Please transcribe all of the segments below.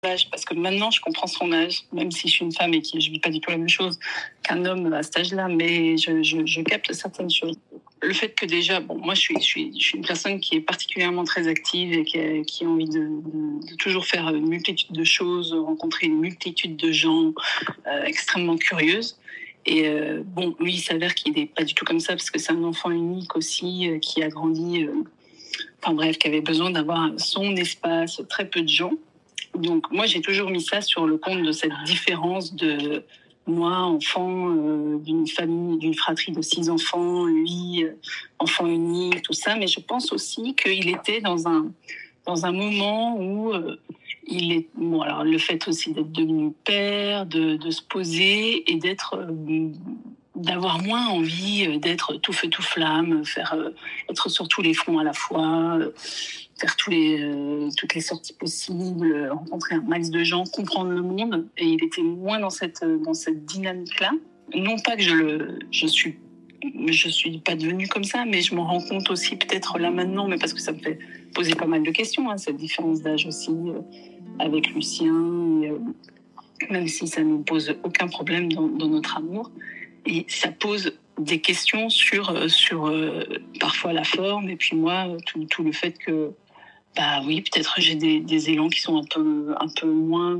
âge, parce que maintenant je comprends son âge, même si je suis une femme et que je ne vis pas du tout la même chose qu'un homme à cet âge-là, mais je capte certaines choses. Le fait que déjà, bon, moi je suis une personne qui est particulièrement très active et qui a envie de toujours faire une multitude de choses, rencontrer une multitude de gens, extrêmement curieuse. Et bon, lui, il s'avère qu'il n'est pas du tout comme ça, parce que c'est un enfant unique aussi, qui a grandi, enfin bref, qui avait besoin d'avoir son espace, très peu de gens. Donc moi, j'ai toujours mis ça sur le compte de cette différence de moi, enfant d'une famille, d'une fratrie de 6 enfants, lui, enfant unique, tout ça. Mais je pense aussi qu'il était dans un moment où il est... Bon, alors le fait aussi d'être devenu père, de se poser et d'avoir moins envie d'être tout feu, tout flamme, être sur tous les fronts à la fois, faire toutes les sorties possibles, rencontrer un max de gens, comprendre le monde. Et il était moins dans cette dynamique-là. Non pas que je suis pas devenue comme ça, mais je m'en rends compte aussi peut-être là maintenant, mais parce que ça me fait poser pas mal de questions, hein, cette différence d'âge aussi avec Lucien, et, même si ça ne pose aucun problème dans notre amour. Et ça pose des questions sur parfois la forme, et puis moi, tout le fait que, bah oui, peut-être j'ai des élans qui sont un peu moins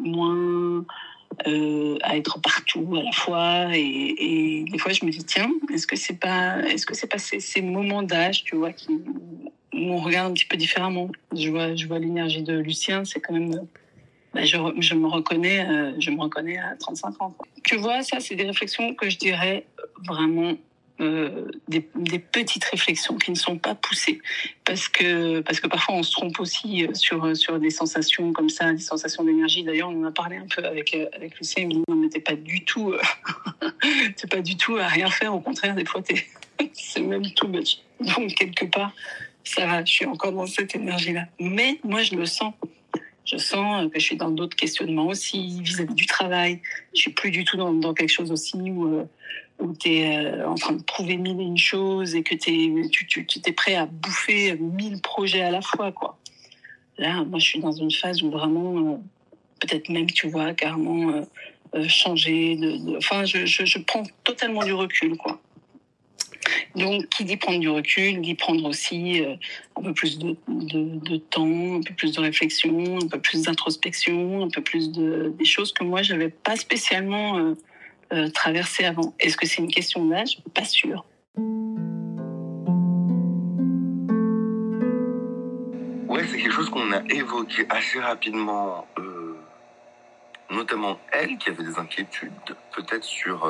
à être partout à la fois, et des fois je me dis tiens, est-ce que c'est pas ces moments d'âge, tu vois, où on regarde un petit peu différemment. Je vois l'énergie de Lucien, c'est quand même, bah, je me reconnais à 35 ans, quoi. Tu vois, ça c'est des réflexions que je dirais vraiment des petites réflexions qui ne sont pas poussées, parce que parfois on se trompe aussi sur des sensations comme ça, des sensations d'énergie. D'ailleurs, on en a parlé un peu avec Lucien. Il me dit non, mais t'es pas du tout à rien faire, au contraire, des fois c'est même too much. Donc quelque part ça va, je suis encore dans cette énergie là, mais moi je le sens. Je sens que je suis dans d'autres questionnements aussi vis-à-vis du travail. Je suis plus du tout dans quelque chose aussi où tu es en train de prouver mille et une choses, et que tu es prêt à bouffer 1000 projets à la fois, quoi. Là, moi, je suis dans une phase où vraiment, peut-être même, tu vois, carrément changer. Enfin, je prends totalement du recul, quoi. Donc, qui dit prendre du recul, dit prendre aussi un peu plus de temps, un peu plus de réflexion, un peu plus d'introspection, un peu plus des choses que moi, je n'avais pas spécialement traversées avant. Est-ce que c'est une question d'âge ? Pas sûr. Ouais, c'est quelque chose qu'on a évoqué assez rapidement, notamment elle qui avait des inquiétudes, peut-être sur...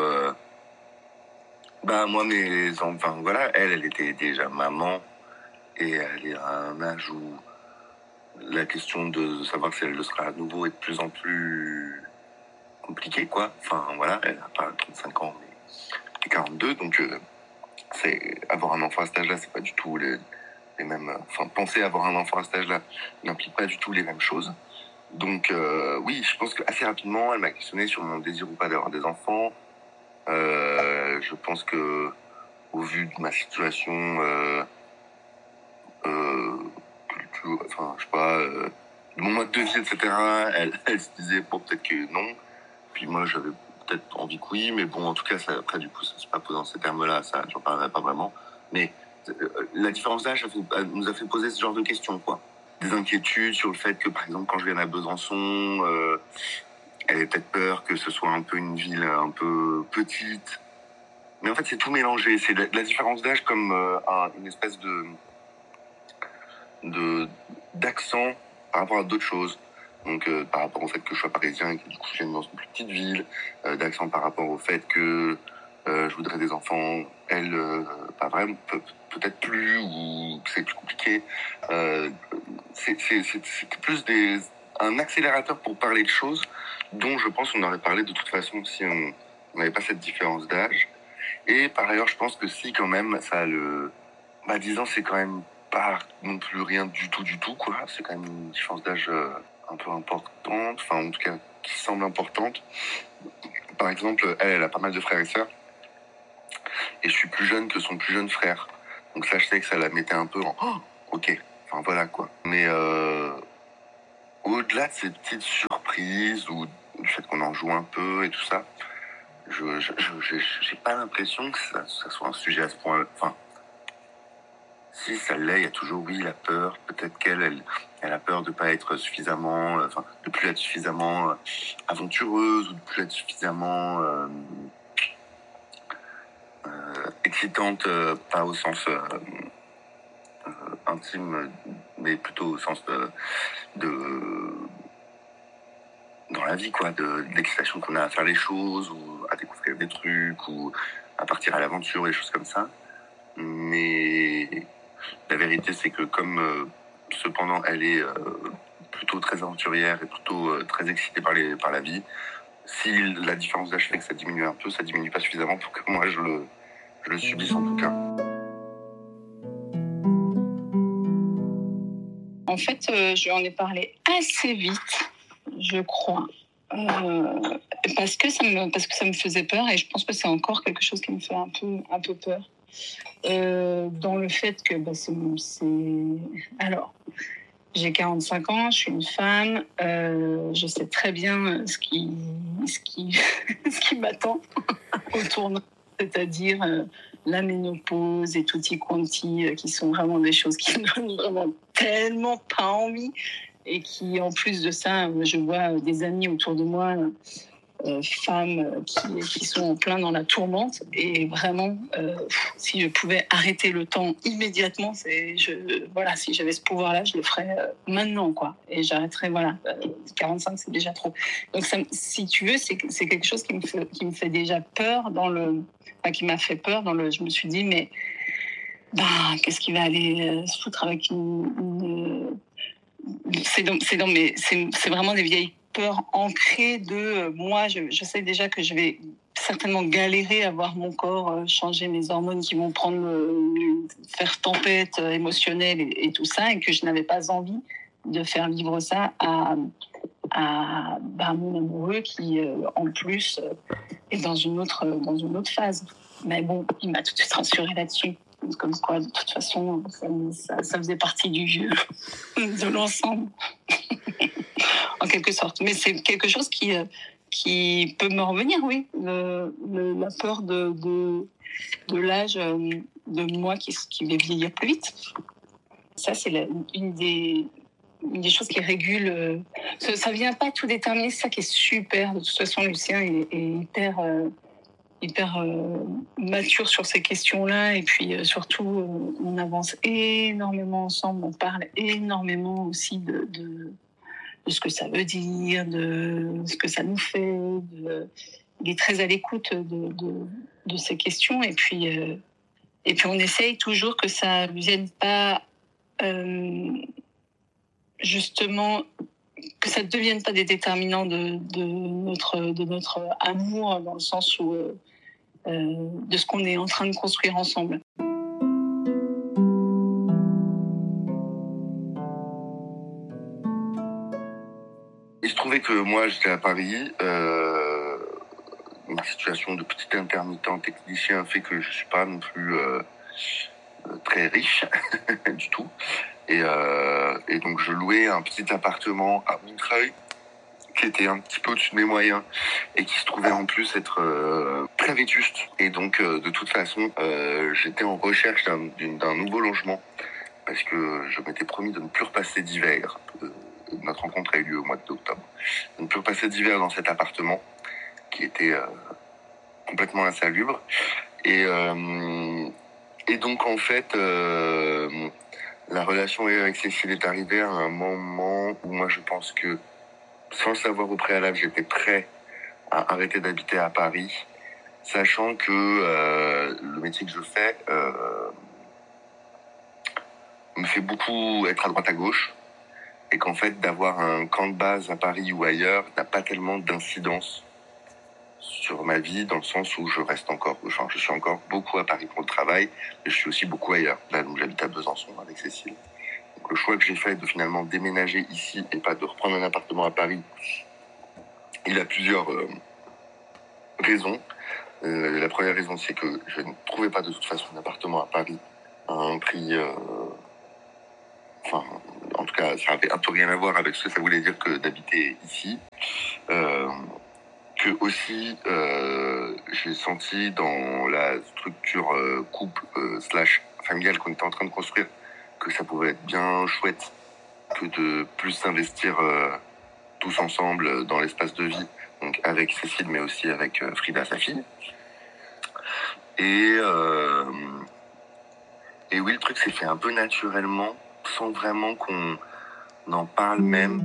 moi, enfin, voilà, elle était déjà maman, et elle est à un âge où la question de savoir si elle le sera à nouveau est de plus en plus compliquée, quoi. Enfin, voilà, elle n'a pas 35 ans, mais 42, donc c'est avoir un enfant à cet âge-là, c'est pas du tout les mêmes... Enfin, penser avoir un enfant à cet âge-là n'implique pas du tout les mêmes choses. Donc oui, je pense qu'assez rapidement, elle m'a questionné sur mon désir ou pas d'avoir des enfants. Je pense que, au vu de ma situation, enfin, je sais pas, de mon mode de vie, etc., elle se disait, bon, peut-être que non. Puis moi, j'avais peut-être envie que oui, mais bon, en tout cas, ça, après, du coup, ça s'est pas posé dans ces termes-là, ça, j'en parlerai pas vraiment. Mais la différence d'âge, nous a fait poser ce genre de questions, quoi. Des inquiétudes sur le fait que, par exemple, quand je viens à Besançon, elle avait peut-être peur que ce soit un peu une ville un peu petite. Mais en fait, c'est tout mélangé. C'est la différence d'âge comme une espèce d'accent par rapport à d'autres choses. Donc, par rapport au fait que je sois parisien et que du coup, je viens dans une plus petite ville. D'accent par rapport au fait que je voudrais des enfants. Elle, pas vraiment, peut-être plus, ou que c'est plus compliqué. C'est plus un accélérateur pour parler de choses dont je pense qu'on aurait parlé de toute façon si on n'avait pas cette différence d'âge. Et par ailleurs, je pense que si, quand même, ça a 10 ans, c'est quand même pas non plus rien du tout, quoi. C'est quand même une différence d'âge un peu importante, enfin, en tout cas, qui semble importante. Par exemple, elle a pas mal de frères et sœurs, et je suis plus jeune que son plus jeune frère. Donc ça, je sais que ça la mettait un peu en « Oh, ok », enfin, voilà, quoi. Mais au-delà de ces petites surprises ou du fait qu'on en joue un peu et tout ça, j'ai pas l'impression que ça soit un sujet à ce point. Enfin, si ça l'est, il y a toujours, oui, la peur. Peut-être elle a peur de pas être suffisamment, de plus être suffisamment aventureuse ou de plus être suffisamment excitante, pas au sens intime, mais plutôt au sens de dans la vie, quoi, de l'excitation qu'on a à faire les choses ou à découvrir des trucs ou à partir à l'aventure, des choses comme ça. Mais la vérité, c'est que comme cependant elle est plutôt très aventurière et plutôt très excitée par la vie, si la différence d'âge fait que ça diminue un peu, ça diminue pas suffisamment pour que moi je le subisse en tout cas. En fait, j'en ai parlé assez vite, je crois, parce que ça me faisait peur et je pense que c'est encore quelque chose qui me fait un peu peur. Dans le fait que alors, j'ai 45 ans, je suis une femme, je sais très bien ce qui ce qui m'attend au tournant, c'est-à-dire la ménopause et tutti quanti, qui sont vraiment des choses qui ne donnent vraiment tellement pas envie et qui, en plus de ça, je vois des amis autour de moi, femmes qui sont en plein dans la tourmente et vraiment, si je pouvais arrêter le temps immédiatement, voilà, si j'avais ce pouvoir-là, je le ferais maintenant, quoi, et j'arrêterais, voilà, 45 c'est déjà trop. Donc ça, si tu veux, c'est quelque chose qui me fait déjà peur qui m'a fait peur je me suis dit, mais qu'est-ce qui va aller se foutre avec c'est vraiment des vieilles peurs ancrées de moi, je sais déjà que je vais certainement galérer à voir mon corps changer mes hormones qui vont faire tempête émotionnelle et tout ça, et que je n'avais pas envie de faire vivre ça à mon amoureux qui en plus est dans une autre phase. Mais bon, il m'a tout de suite rassurée là-dessus. Comme quoi, de toute façon, ça faisait partie du jeu, de l'ensemble, en quelque sorte. Mais c'est quelque chose qui peut me revenir, oui. La peur de l'âge de moi qui va vieillir plus vite. Ça, c'est une des choses qui régule. Ça vient pas tout déterminer, c'est ça qui est super. De toute façon, Lucien est hyper mature sur ces questions-là, et puis surtout on avance énormément ensemble, on parle énormément aussi de ce que ça veut dire, de ce que ça nous fait, il est très à l'écoute de ces questions, et puis on essaye toujours que ça ne vienne pas justement, que ça ne devienne pas des déterminants de notre amour, dans le sens où de ce qu'on est en train de construire ensemble. Il se trouvait que moi j'étais à Paris, ma situation de petit intermittent technicien fait que je suis pas non plus très riche du tout, et donc je louais un petit appartement à Montreuil qui était un petit peu au-dessus de mes moyens et qui se trouvait en plus être très vétuste. Et donc, de toute façon, j'étais en recherche d'un nouveau logement parce que je m'étais promis de ne plus repasser d'hiver. Notre rencontre a eu lieu au mois d'octobre. De ne plus repasser d'hiver dans cet appartement qui était complètement insalubre. Et donc, en fait, la relation avec Cécile est arrivée à un moment où moi, je pense que, sans le savoir au préalable, j'étais prêt à arrêter d'habiter à Paris, sachant que le métier que je fais me fait beaucoup être à droite à gauche, et qu'en fait, d'avoir un camp de base à Paris ou ailleurs n'a pas tellement d'incidence sur ma vie, dans le sens où je suis encore beaucoup à Paris pour le travail, mais je suis aussi beaucoup ailleurs. Là, donc j'habite à Besançon avec Cécile. Le choix que j'ai fait de finalement déménager ici et pas de reprendre un appartement à Paris, il a plusieurs raisons. La première raison, c'est que je ne trouvais pas de toute façon un appartement à Paris à un prix, en tout cas cas, ça avait un peu rien à voir avec ce que ça voulait dire que d'habiter ici. Que aussi, j'ai senti dans la structure couple slash familiale qu'on était en train de construire que ça pouvait être bien chouette que de plus s'investir tous ensemble dans l'espace de vie, donc avec Cécile, mais aussi avec Frida, sa fille. Et oui, le truc s'est fait un peu naturellement, sans vraiment qu'on en parle même.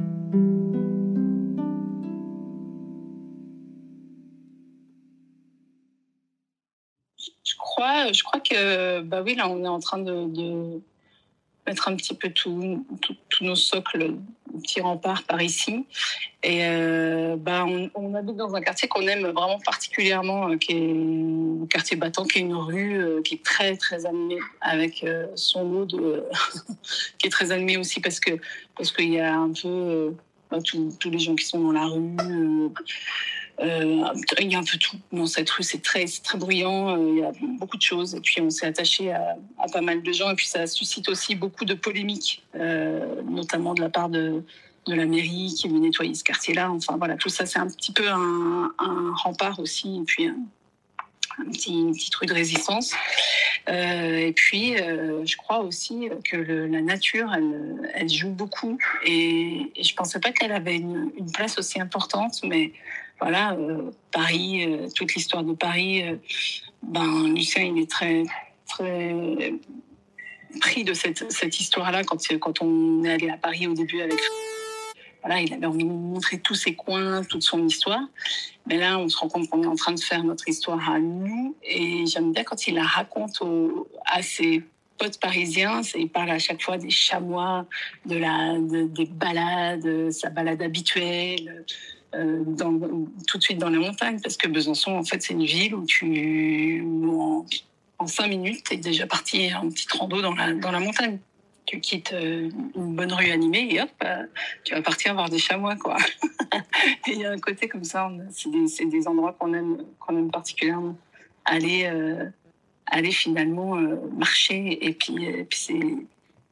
Je crois que, bah oui, là, on est en train de mettre un petit peu tous nos socles, petits remparts par ici. Et on habite dans un quartier qu'on aime vraiment particulièrement, qui est le quartier Battant, qui est une rue qui est très très animée, avec son lot de qui est très animée aussi parce qu'il y a un peu tous les gens qui sont dans la rue. Il y a un peu tout dans cette rue, c'est très bruyant, il y a beaucoup de choses, et puis on s'est attaché à pas mal de gens, et puis ça suscite aussi beaucoup de polémiques, notamment de la part de la mairie qui veut nettoyer ce quartier-là. Enfin voilà, tout ça c'est un petit peu un rempart aussi, et puis un petit truc de résistance. Et puis je crois aussi que la nature elle joue beaucoup, et je pensais pas qu'elle avait une place aussi importante, mais voilà, Paris, toute l'histoire de Paris, Lucien il est très très pris de cette histoire-là quand on est allé à Paris au début avec. Voilà, il avait envie de nous montrer tous ses coins, toute son histoire. Mais là, on se rend compte qu'on est en train de faire notre histoire à nous. Et j'aime bien quand il la raconte à ses potes parisiens. Il parle à chaque fois des chamois, des balades, sa balade habituelle, tout de suite dans la montagne. Parce que Besançon, en fait, c'est une ville où en 5 minutes, tu es déjà parti en petite rando dans la montagne. Tu quittes une bonne rue animée et hop, tu vas partir voir des chamois, quoi. Et il y a un côté comme ça, c'est des endroits qu'on aime particulièrement. Aller finalement marcher, et puis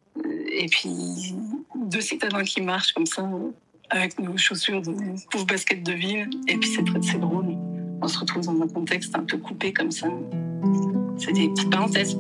deux citadins qui marchent comme ça, avec nos chaussures de pauvres baskets de ville, et puis c'est drôle. On se retrouve dans un contexte un peu coupé comme ça. C'est des petites parenthèses.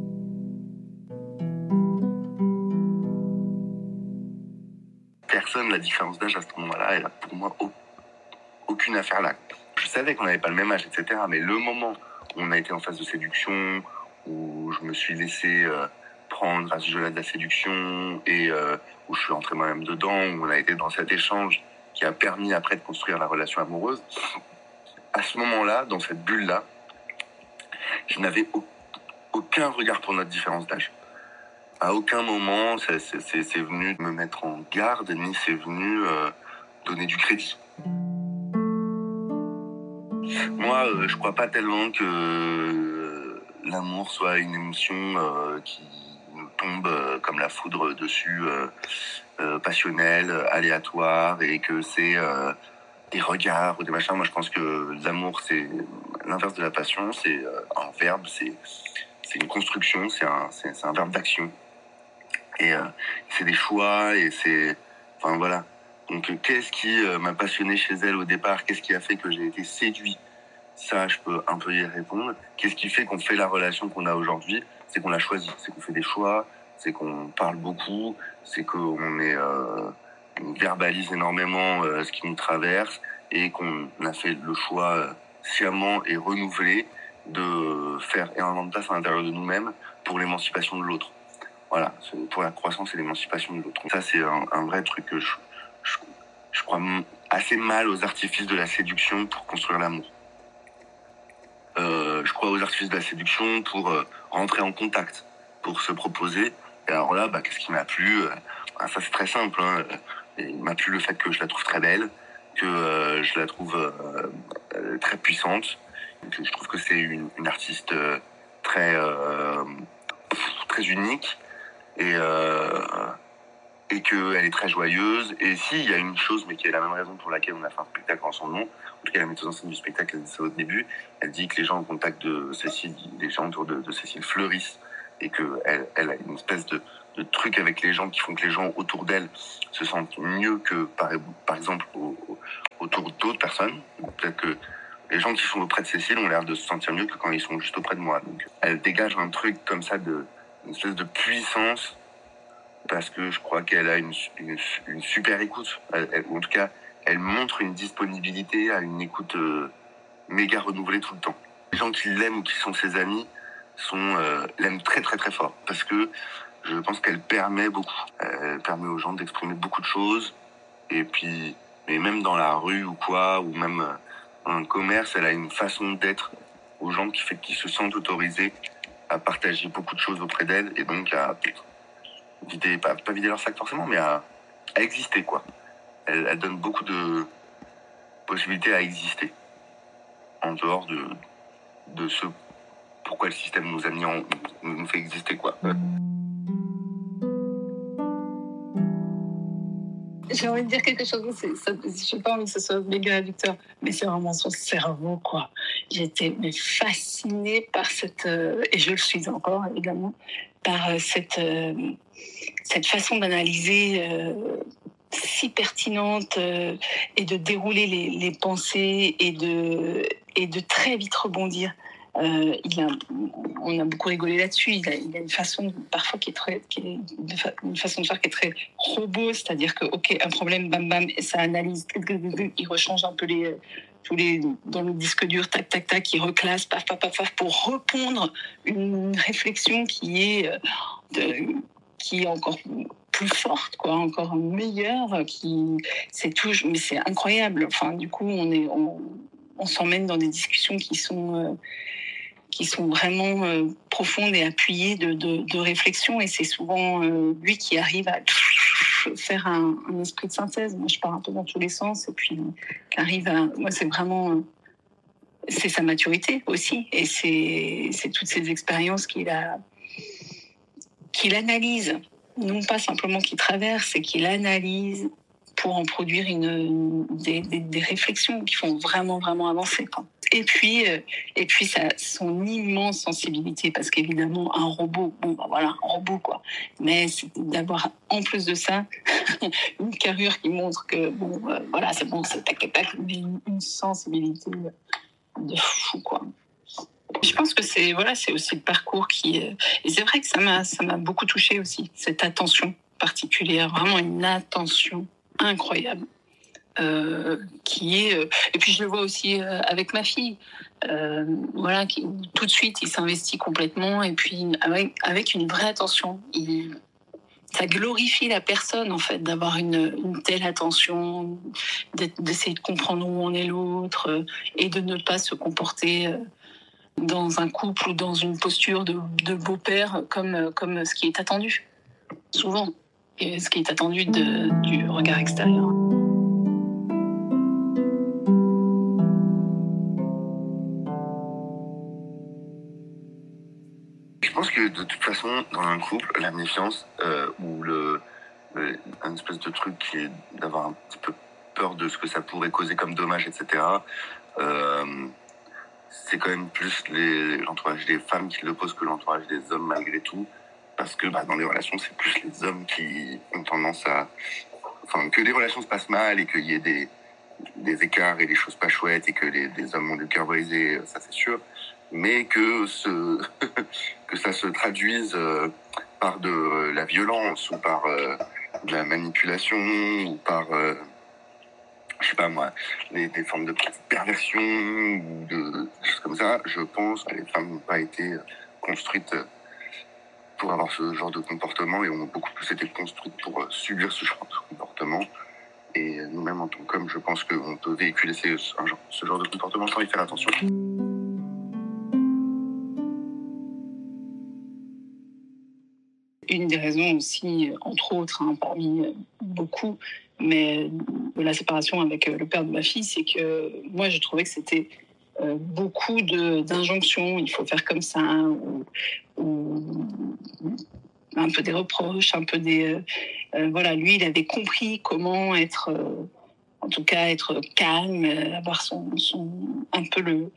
Personne, la différence d'âge à ce moment-là, elle a pour moi aucune affaire là. Je savais qu'on n'avait pas le même âge, etc. Mais le moment où on a été en phase de séduction, où je me suis laissé prendre à ce jeu-là de la séduction, et où je suis entré moi-même dedans, où on a été dans cet échange qui a permis après de construire la relation amoureuse, à ce moment-là, dans cette bulle-là, je n'avais aucun regard pour notre différence d'âge. À aucun moment, c'est venu me mettre en garde, ni c'est venu donner du crédit. Moi, je crois pas tellement que l'amour soit une émotion qui nous tombe comme la foudre dessus, passionnelle, aléatoire, et que c'est des regards ou des machins. Moi, je pense que l'amour, c'est l'inverse de la passion, c'est un verbe, c'est une construction, c'est un verbe d'action. Et c'est des choix, et c'est... Enfin, voilà. Donc, qu'est-ce qui m'a passionné chez elle au départ? Qu'est-ce qui a fait que j'ai été séduit? Ça, je peux un peu y répondre. Qu'est-ce qui fait qu'on fait la relation qu'on a aujourd'hui? C'est qu'on l'a choisi, c'est qu'on fait des choix, c'est qu'on parle beaucoup, c'est qu'on on verbalise énormément ce qui nous traverse, et qu'on a fait le choix sciemment et renouvelé de faire énormément de place à l'intérieur de nous-mêmes pour l'émancipation de l'autre. Voilà, pour la croissance et l'émancipation de l'autre. Ça, c'est un vrai truc que je crois assez mal aux artifices de la séduction pour construire l'amour. Je crois aux artifices de la séduction pour rentrer en contact, pour se proposer. Et alors là, qu'est-ce qui m'a plu? Ça, c'est très simple. Il m'a plu le fait que je la trouve très belle, que je la trouve très puissante, que je trouve que c'est une artiste très unique, et qu'elle est très joyeuse. Et si, il y a une chose, mais qui est la même raison pour laquelle on a fait un spectacle en son nom, en tout cas la metteuse en scène du spectacle, elle dit ça au début, elle dit que les gens au contact de Cécile, les gens autour de Cécile fleurissent, et qu'elle a une espèce de trucs avec les gens qui font que les gens autour d'elle se sentent mieux que, par exemple, autour d'autres personnes. Peut-être que les gens qui sont auprès de Cécile ont l'air de se sentir mieux que quand ils sont juste auprès de moi. Donc, elle dégage un truc comme ça, une espèce de puissance, parce que je crois qu'elle a une super écoute. Ou en tout cas, elle montre une disponibilité à une écoute méga renouvelée tout le temps. Les gens qui l'aiment ou qui sont ses amis l'aiment très très très fort, parce que je pense qu'elle permet beaucoup. Elle permet aux gens d'exprimer beaucoup de choses. Et puis, mais même dans la rue ou quoi, ou même dans un commerce, elle a une façon d'être aux gens qui fait qu'ils se sentent autorisés à partager beaucoup de choses auprès d'elle, et donc à vider, pas vider leur sac forcément, mais à exister, quoi. Elle donne beaucoup de possibilités à exister en dehors de ce pourquoi le système nous fait exister, quoi. J'ai envie de dire quelque chose, je n'ai pas envie que ce soit méga réducteur, mais c'est vraiment son cerveau, quoi. J'étais fascinée par et je le suis encore évidemment, par cette façon d'analyser si pertinente et de dérouler les pensées et de très vite rebondir. On a beaucoup rigolé là-dessus. Il a une façon parfois une façon de faire qui est très robot, c'est-à-dire que un problème, bam bam, et ça analyse, il rechange un peu dans le disque dur, tac tac tac, il reclasse, paf paf paf paf, pour répondre une réflexion qui est encore plus forte, quoi, encore meilleure, mais c'est incroyable. Enfin, du coup, on s'emmène dans des discussions qui sont vraiment profondes et appuyées de réflexion, et c'est souvent lui qui arrive à faire un esprit de synthèse. Moi, je pars un peu dans tous les sens, et puis moi, c'est vraiment c'est sa maturité aussi, et c'est toutes ces expériences qu'il analyse, non pas simplement qu'il traverse, c'est qu'il analyse pour en produire des réflexions qui font vraiment, vraiment avancer, quoi. Et puis son immense sensibilité, parce qu'évidemment, un robot, un robot, quoi. Mais c'est d'avoir, en plus de ça, une carrure qui montre que, c'est bon, c'est tac, tac, tac, mais une sensibilité de fou, quoi. Je pense que c'est aussi le parcours et c'est vrai que ça m'a beaucoup touchée aussi, cette attention particulière, vraiment une attention incroyable, et puis je le vois aussi avec ma fille, qui tout de suite il s'investit complètement, et puis avec une vraie attention. Ça glorifie la personne, en fait, d'avoir une telle attention, d'essayer de comprendre où en est l'autre, et de ne pas se comporter dans un couple ou dans une posture de beau-père comme ce qui est attendu, souvent, et ce qui est attendu du regard extérieur. Je pense que de toute façon, dans un couple, la méfiance ou un espèce de truc qui est d'avoir un petit peu peur de ce que ça pourrait causer comme dommage, etc., c'est quand même plus l'entourage des femmes qui le posent que l'entourage des hommes, malgré tout. Parce que dans les relations, c'est plus les hommes qui ont tendance que les relations se passent mal et qu'il y ait des écarts et des choses pas chouettes et que les hommes ont le cœur brisé, ça c'est sûr. Mais que ça se traduise par de la violence ou par de la manipulation ou par je sais pas moi, des formes de perversion ou de choses comme ça. Je pense que les femmes n'ont pas été construites pour avoir ce genre de comportement, et ont beaucoup plus été construites pour subir ce genre de comportement. Et nous-mêmes, en tant qu'hommes, je pense qu'on peut véhiculer ce genre de comportement sans y faire attention. Une des raisons aussi, entre autres, parmi beaucoup, mais de la séparation avec le père de ma fille, c'est que moi, je trouvais que c'était beaucoup d'injonctions, il faut faire comme ça, ou un peu des reproches, un peu lui, il avait compris comment être, en tout cas, être calme, avoir un peu le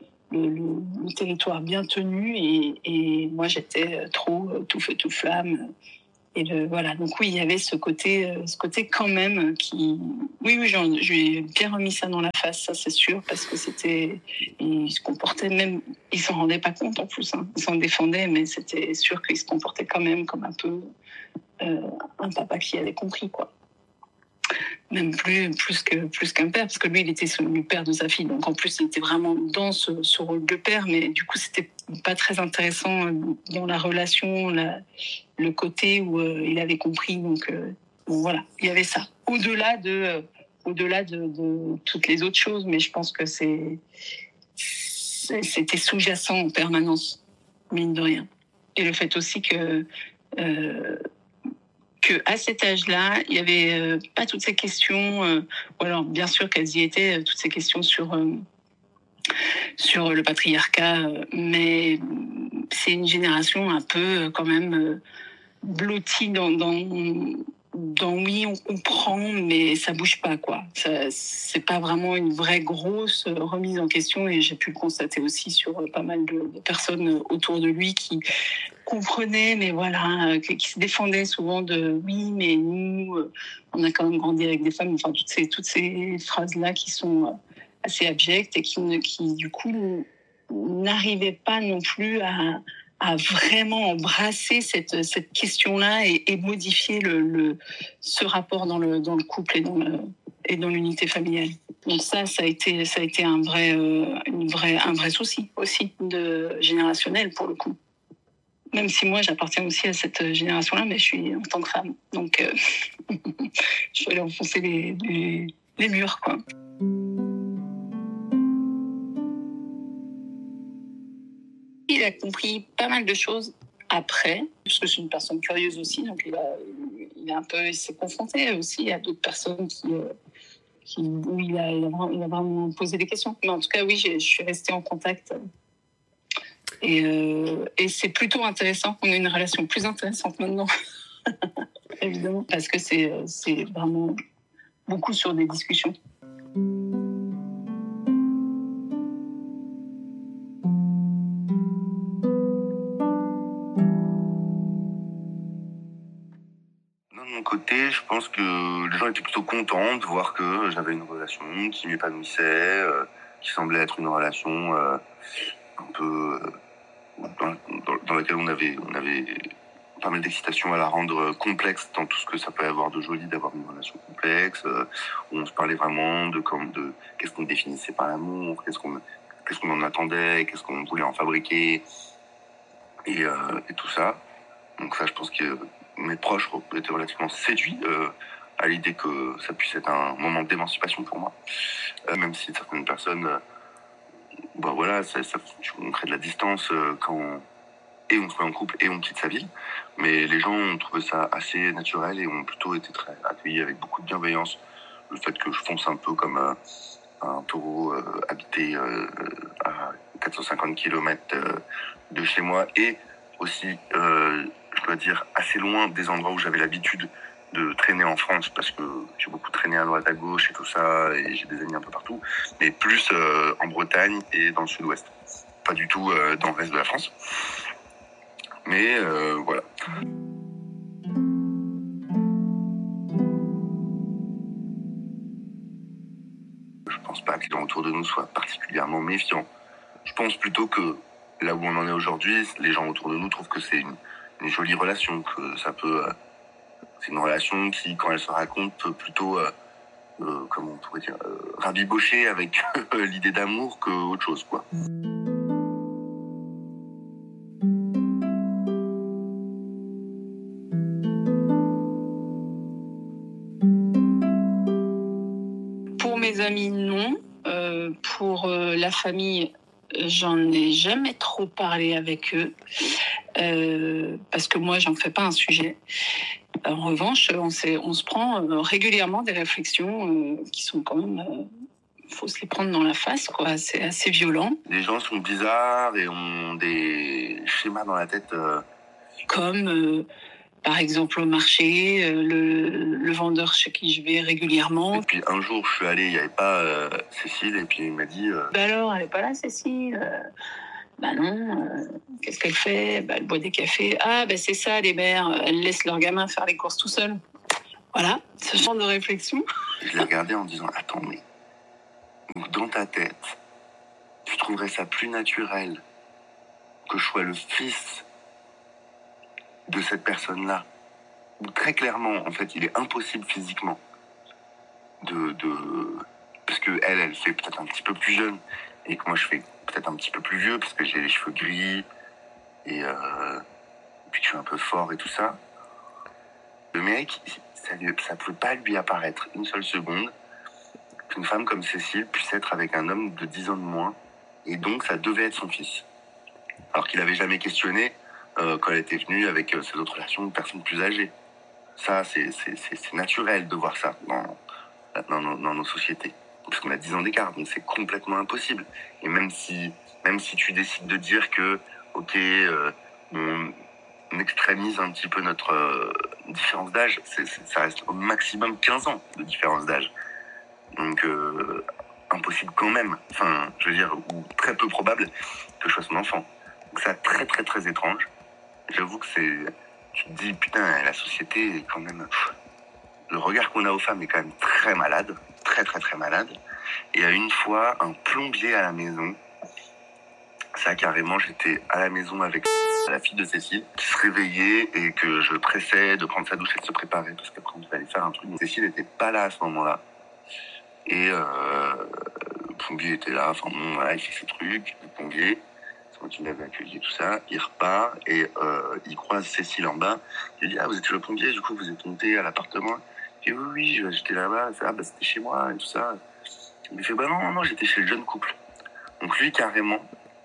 territoire bien tenu, et moi, j'étais trop tout feu, tout flamme. Voilà. Donc oui, il y avait ce côté quand même qui, oui, je lui ai bien remis ça dans la face, ça c'est sûr, parce que il se comportait même, il s'en rendait pas compte en plus, hein. Il s'en défendait, mais c'était sûr qu'il se comportait quand même comme un peu un papa qui avait compris, quoi. Même plus qu'un père, parce que lui, il était le père de sa fille. Donc, en plus, il était vraiment dans ce rôle de père, mais du coup, c'était pas très intéressant dans la relation, le côté où il avait compris. Donc, bon, voilà, il y avait ça. Au-delà de toutes les autres choses, mais je pense que c'était sous-jacent en permanence, mine de rien. Et le fait aussi que à cet âge-là, il n'y avait pas toutes ces questions, ou alors bien sûr qu'elles y étaient, toutes ces questions sur le patriarcat, mais c'est une génération un peu quand même blottie dans oui, on comprend, mais ça bouge pas, quoi. C'est pas vraiment une vraie grosse remise en question, et j'ai pu le constater aussi sur pas mal de personnes autour de lui qui comprenaient, mais voilà, qui se défendaient souvent de oui, mais nous, on a quand même grandi avec des femmes. Enfin, toutes ces phrases-là qui sont assez abjectes et qui du coup n'arrivaient pas non plus à vraiment embrasser cette question-là et modifier ce rapport dans le couple et dans l'unité familiale. Donc ça a été un vrai souci aussi générationnel pour le coup. Même si moi j'appartiens aussi à cette génération-là, mais je suis en tant que femme, donc je vais aller enfoncer les murs, quoi. Il a compris pas mal de choses après, parce que je suis une personne curieuse aussi, donc il s'est confronté aussi à d'autres personnes où il a vraiment posé des questions. Mais en tout cas, oui, je suis restée en contact. Et c'est plutôt intéressant qu'on ait une relation plus intéressante maintenant, évidemment, parce que c'est vraiment beaucoup sur des discussions. De mon côté, je pense que les gens étaient plutôt contents de voir que j'avais une relation qui m'épanouissait, qui semblait être une relation un peu dans laquelle on avait pas mal d'excitation à la rendre complexe dans tout ce que ça peut avoir de joli d'avoir une relation complexe, où on se parlait vraiment de qu'est-ce qu'on définissait par l'amour, qu'est-ce qu'on en attendait, qu'est-ce qu'on voulait en fabriquer, et tout ça. Donc ça, je pense que mes proches étaient relativement séduits à l'idée que ça puisse être un moment d'émancipation pour moi. Même si certaines personnes, voilà, on crée de la distance quand et on se met en couple et on quitte sa ville. Mais les gens ont trouvé ça assez naturel et ont plutôt été très accueillis avec beaucoup de bienveillance. Le fait que je fonce un peu comme un taureau habité à 450 km de chez moi, et aussi, je dois dire, assez loin des endroits où j'avais l'habitude de traîner en France, parce que j'ai beaucoup traîné à droite à gauche et tout ça, et j'ai des amis un peu partout, mais plus en Bretagne et dans le sud-ouest, pas du tout dans le reste de la France. Mais voilà. Je pense pas que les gens autour de nous soient particulièrement méfiants. Je pense plutôt que là où on en est aujourd'hui, les gens autour de nous trouvent que c'est une jolie relation, que ça peut... c'est une relation qui, quand elle se raconte, peut plutôt, comment on pourrait dire, rabibocher avec l'idée d'amour qu'autre chose, quoi. Pour mes amis, non. Pour la famille, j'en ai jamais trop parlé avec eux, parce que moi, j'en fais pas un sujet. En revanche, on se prend régulièrement des réflexions qui sont quand même... faut se les prendre dans la face, quoi. C'est assez violent. Les gens sont bizarres et ont des schémas dans la tête. Comme... par exemple, au marché, le vendeur chez qui je vais régulièrement. Et puis un jour, je suis allé, il n'y avait pas Cécile, et puis il m'a dit... Bah alors, elle n'est pas là, Cécile. Bah non, qu'est-ce qu'elle fait? Bah, elle boit des cafés. Ah, bah c'est ça, les mères, elles laissent leur gamin faire les courses tout seul. Voilà, ce genre de réflexion. Je l'ai regardé en disant, attends, mais dans ta tête, tu trouverais ça plus naturel que je sois le fils de cette personne-là, où très clairement, en fait, il est impossible physiquement parce que elle fait peut-être un petit peu plus jeune et que moi je fais peut-être un petit peu plus vieux parce que j'ai les cheveux gris et puis que je suis un peu fort et tout ça. Le mec, ça pouvait pas lui apparaître une seule seconde qu'une femme comme Cécile puisse être avec un homme de 10 ans de moins, et donc ça devait être son fils. Alors qu'il n'avait jamais questionné quand elle était venue avec ses autres relations de personnes plus âgées. Ça, c'est naturel de voir ça dans nos sociétés. Parce qu'on a 10 ans d'écart, donc c'est complètement impossible. Et même si tu décides de dire que, ok, on extrémise un petit peu notre différence d'âge, ça reste au maximum 15 ans de différence d'âge. Donc, impossible quand même. Enfin, je veux dire, ou très peu probable que je sois son enfant. Donc, c'est très, très, très étrange. J'avoue que tu te dis, putain, la société est quand même... Le regard qu'on a aux femmes est quand même très malade. Très, très, très malade. Et à une fois, un plombier à la maison. Ça, carrément, j'étais à la maison avec la fille de Cécile, qui se réveillait et que je pressais de prendre sa douche et de se préparer parce qu'après, on devait aller faire un truc. Cécile n'était pas là à ce moment-là. Et le plombier était là, enfin bon, voilà, il fait ses trucs, le plombier, c'est moi qui l'avais accueilli, tout ça, il repart et il croise Cécile en bas, il dit, ah, vous êtes le plombier, du coup vous êtes monté à l'appartement? Il dit, oui, j'étais là-bas, c'était chez moi et tout ça. Il me fait, non, j'étais chez le jeune couple. Donc lui, carrément,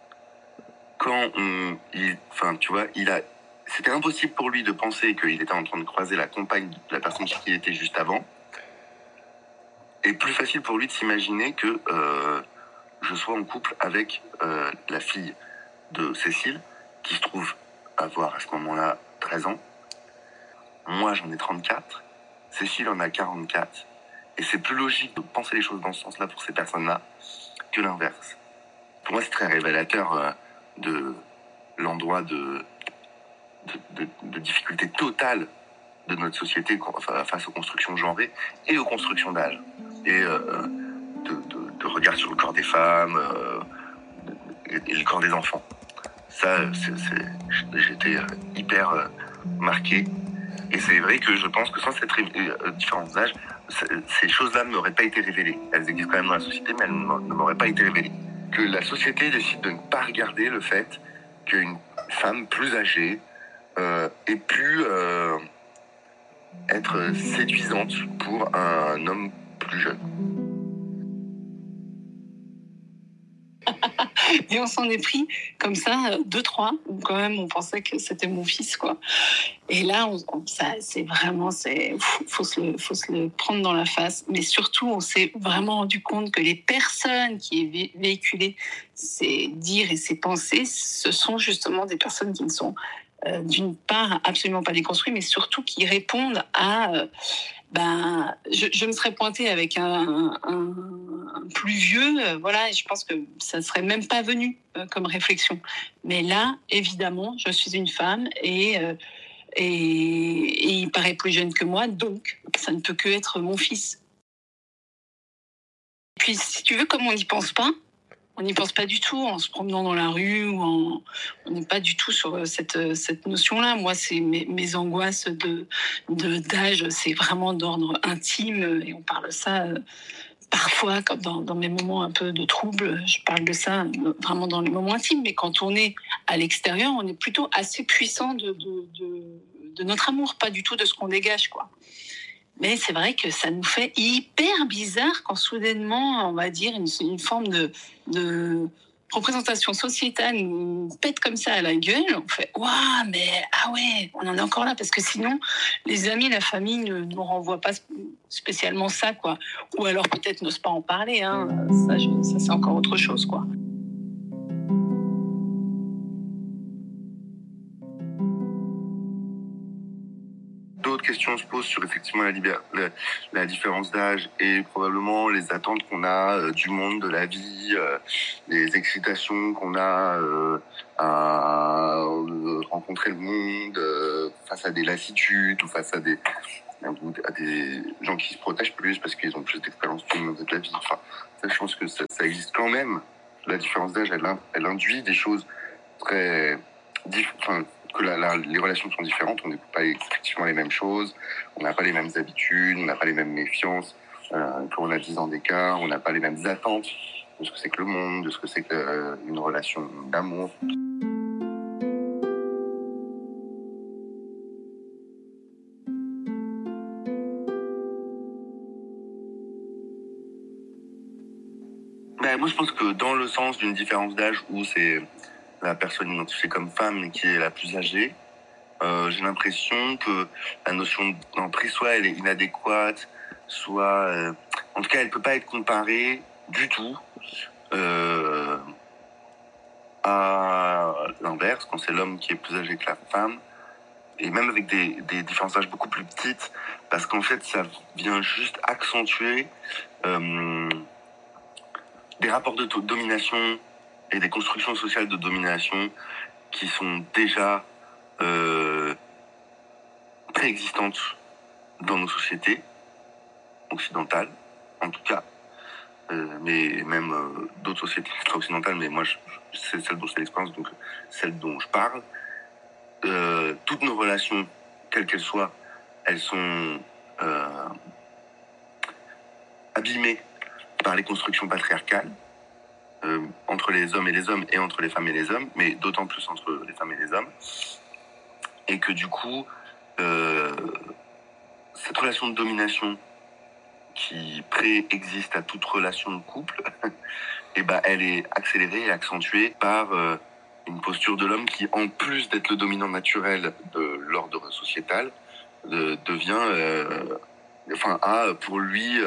c'était impossible pour lui de penser qu'il était en train de croiser la compagne de la personne chez qui il était juste avant. Et plus facile pour lui de s'imaginer que je sois en couple avec la fille de Cécile, qui se trouve avoir à ce moment-là 13 ans. Moi, j'en ai 34. Cécile en a 44. Et c'est plus logique de penser les choses dans ce sens-là pour ces personnes-là que l'inverse. Pour moi, c'est très révélateur de l'endroit de difficulté totale de notre société face aux constructions genrées et aux constructions d'âge. Et de regard sur le corps des femmes et le corps des enfants. Ça, j'étais hyper marqué. Et c'est vrai que je pense que sans cette différence d'âge, ces choses-là ne m'auraient pas été révélées. Elles existent quand même dans la société, mais elles ne m'auraient pas été révélées. Que la société décide de ne pas regarder le fait qu'une femme plus âgée ait pu être séduisante pour un homme plus jeune. Et on s'en est pris comme ça, 2-3, où quand même on pensait que c'était mon fils, quoi. Et là, c'est vraiment, faut se le prendre dans la face. Mais surtout, on s'est vraiment rendu compte que les personnes qui véhiculaient ces dires et ces pensées, ce sont justement des personnes qui ne sont d'une part absolument pas déconstruites, mais surtout qui répondent à... je me serais pointée avec un plus vieux, voilà, et je pense que ça ne serait même pas venu comme réflexion. Mais là, évidemment, je suis une femme et il paraît plus jeune que moi, donc ça ne peut que être mon fils. Puis, si tu veux, comme on n'y pense pas, on n'y pense pas du tout en se promenant dans la rue ou on n'est pas du tout sur cette notion-là. Moi, c'est mes angoisses d'âge, c'est vraiment d'ordre intime et on parle de ça parfois comme dans mes moments un peu de trouble. Je parle de ça vraiment dans les moments intimes, mais quand on est à l'extérieur, on est plutôt assez puissant de notre amour, pas du tout de ce qu'on dégage, quoi. Mais c'est vrai que ça nous fait hyper bizarre quand soudainement, on va dire, une forme de représentation sociétale nous pète comme ça à la gueule. On fait « Waouh, mais ah ouais, on en est encore là » parce que sinon, les amis, la famille ne nous renvoient pas spécialement ça, quoi. Ou alors peut-être n'osent pas en parler, hein. Ça, c'est encore autre chose, quoi. D'autres question se pose sur effectivement la différence d'âge et probablement les attentes qu'on a du monde, de la vie, les excitations qu'on a à rencontrer le monde face à des lassitudes ou face à des gens qui se protègent plus parce qu'ils ont plus d'expérience du monde et de la vie. Enfin, ça, je pense que ça existe quand même. La différence d'âge, elle induit des choses très que les relations sont différentes, on n'écoute pas effectivement les mêmes choses, on n'a pas les mêmes habitudes, on n'a pas les mêmes méfiances, quand on a 10 ans d'écart, on n'a pas les mêmes attentes de ce que c'est que le monde, de ce que c'est qu'une relation d'amour. Moi je pense que dans le sens d'une différence d'âge où c'est la personne identifiée comme femme qui est la plus âgée, j'ai l'impression que la notion d'emprise, soit elle est inadéquate, soit... en tout cas, elle peut pas être comparée du tout à l'inverse, quand c'est l'homme qui est plus âgé que la femme, et même avec des différences d'âge beaucoup plus petites, parce qu'en fait, ça vient juste accentuer des rapports de domination et des constructions sociales de domination qui sont déjà préexistantes dans nos sociétés occidentales, en tout cas, mais même d'autres sociétés extra-occidentales, mais moi, c'est celle dont c'est l'expérience, donc celle dont je parle. Toutes nos relations, quelles qu'elles soient, elles sont abîmées par les constructions patriarcales, entre les hommes et entre les femmes et les hommes, mais d'autant plus entre les femmes et les hommes. Et que du coup, cette relation de domination qui préexiste à toute relation de couple, et elle est accélérée et accentuée par une posture de l'homme qui, en plus d'être le dominant naturel de l'ordre sociétal, devient, a pour lui,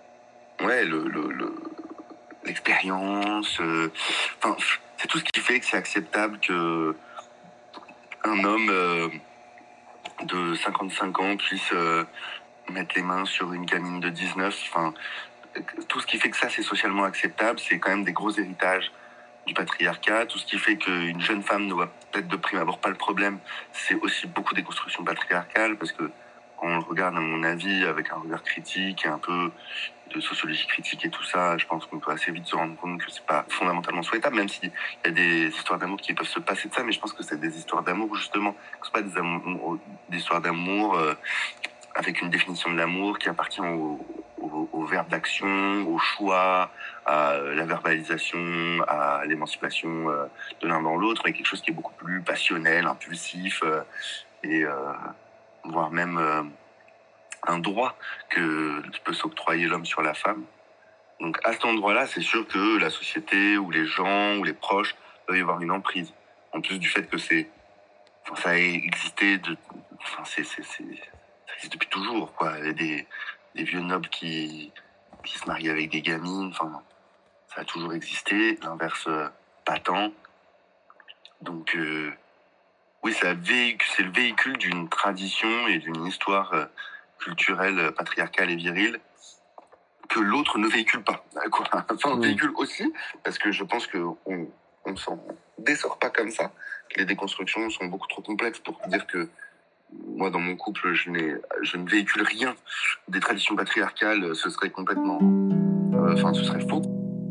l'expérience. C'est tout ce qui fait que c'est acceptable que un homme de 55 ans puisse mettre les mains sur une gamine de 19. Tout ce qui fait que ça, c'est socialement acceptable, c'est quand même des gros héritages du patriarcat. Tout ce qui fait qu'une jeune femme ne voit peut-être de prime abord pas le problème, c'est aussi beaucoup des constructions patriarcales, parce que quand on le regarde, à mon avis, avec un regard critique et un peu de sociologie critique et tout ça, je pense qu'on peut assez vite se rendre compte que c'est pas fondamentalement souhaitable, même s'il y a des histoires d'amour qui peuvent se passer de ça, mais je pense que c'est des histoires d'amour, justement, que c'est pas des histoires d'amour avec une définition de l'amour qui appartient au verbe d'action, au choix, à la verbalisation, à l'émancipation de l'un dans l'autre, mais quelque chose qui est beaucoup plus passionnel, impulsif, et voire même un droit que peut s'octroyer l'homme sur la femme. Donc à cet endroit-là, c'est sûr que la société ou les gens ou les proches peuvent y avoir une emprise. En plus du fait que ça a existé ça existe depuis toujours, quoi. Il y a des vieux nobles qui se marient avec des gamines, ça a toujours existé, l'inverse pas tant. Donc oui, c'est le véhicule d'une tradition et d'une histoire culturelle, patriarcale et virile que l'autre ne véhicule pas. On véhicule aussi, parce que je pense qu'on ne s'en dessort pas comme ça. Les déconstructions sont beaucoup trop complexes pour dire que moi, dans mon couple, je ne véhicule rien des traditions patriarcales, ce serait complètement... ce serait faux.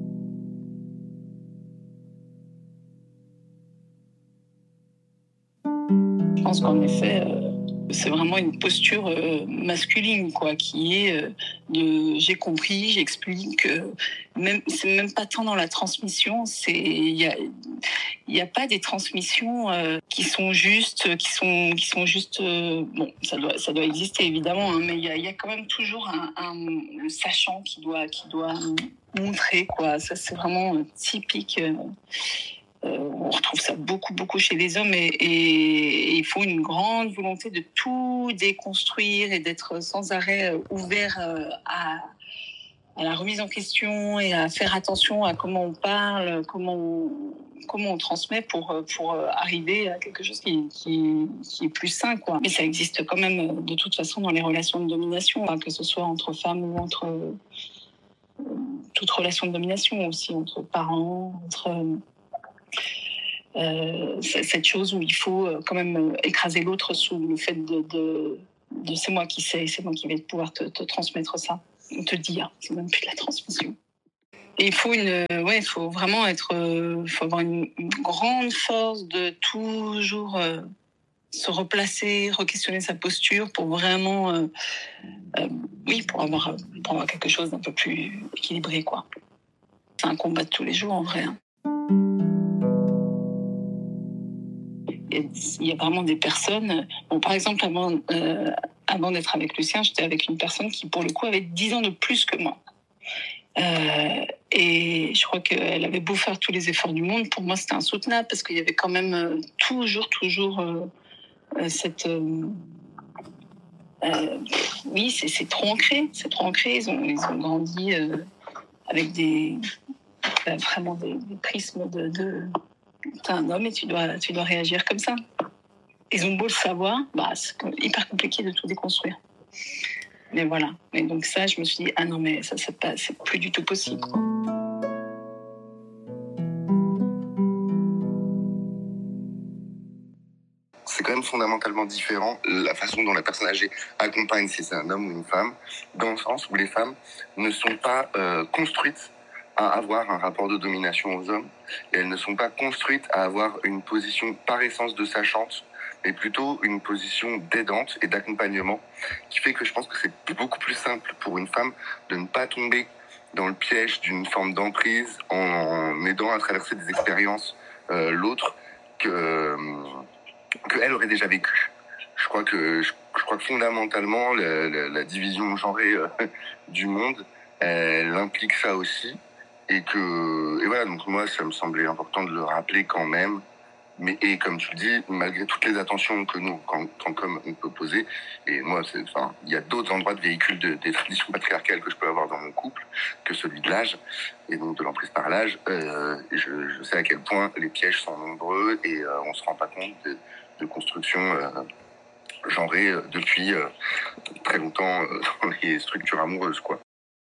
Je pense qu'en effet, c'est vraiment une posture masculine, quoi, qui est j'ai compris, j'explique. C'est même pas tant dans la transmission, il y a pas des transmissions qui sont justes, qui sont justes. Bon, ça doit exister évidemment, hein, mais il y a quand même toujours le sachant qui doit montrer, quoi. Ça, c'est vraiment typique. On retrouve ça beaucoup chez les hommes, et il faut une grande volonté de tout déconstruire et d'être sans arrêt ouvert à la remise en question et à faire attention à comment on parle, on transmet pour arriver à quelque chose qui est plus sain, quoi. Mais ça existe quand même de toute façon dans les relations de domination, hein, que ce soit entre femmes ou entre toute relation de domination aussi, entre parents, entre cette chose où il faut quand même écraser l'autre sous le fait de c'est moi qui sais, c'est moi qui vais pouvoir te transmettre ça, ou te dire, c'est même plus de la transmission. Et il faut vraiment faut avoir une grande force de toujours se replacer, re-questionner sa posture pour vraiment, pour avoir quelque chose d'un peu plus équilibré, quoi. C'est un combat de tous les jours, en vrai. Hein. Il y a vraiment des personnes... Bon, par exemple, avant d'être avec Lucien, j'étais avec une personne qui, pour le coup, avait 10 ans de plus que moi. Et je crois qu'elle avait beau faire tous les efforts du monde, pour moi, c'était insoutenable parce qu'il y avait quand même toujours cette... oui, c'est trop ancré. C'est trop ancré. Ils ont grandi avec vraiment des prismes de t'es un homme et tu dois réagir comme ça. Ils ont beau le savoir, c'est hyper compliqué de tout déconstruire. Mais voilà. Et donc ça, je me suis dit, ah non, mais ça, c'est plus du tout possible, quoi. C'est quand même fondamentalement différent la façon dont la personne âgée accompagne, si c'est un homme ou une femme, dans le sens où les femmes ne sont pas construites à avoir un rapport de domination aux hommes, et elles ne sont pas construites à avoir une position par essence de sachante, mais plutôt une position d'aidante et d'accompagnement, qui fait que je pense que c'est beaucoup plus simple pour une femme de ne pas tomber dans le piège d'une forme d'emprise en aidant à traverser des expériences l'autre qu'elle aurait déjà vécu. Je crois que fondamentalement la division genrée du monde, elle implique ça aussi, et voilà, donc moi ça me semblait important de le rappeler quand même. Et comme tu le dis, malgré toutes les attentions que nous, en tant qu'hommes, on peut poser, et moi, il y a d'autres endroits de véhicule des traditions patriarcales que je peux avoir dans mon couple que celui de l'âge, et donc de l'emprise par l'âge. Je sais à quel point les pièges sont nombreux, et on se rend pas compte de construction genrée depuis très longtemps dans les structures amoureuses, quoi.